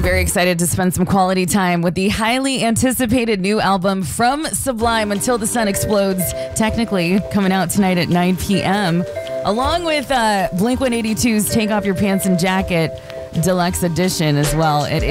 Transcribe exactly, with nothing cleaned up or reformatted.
very excited to spend some quality time with the highly anticipated new album from Sublime, Until the Sun Explodes, technically coming out tonight at nine p.m., along with uh, Blink one eighty-two's Take Off Your Pants and Jacket Deluxe Edition as well. It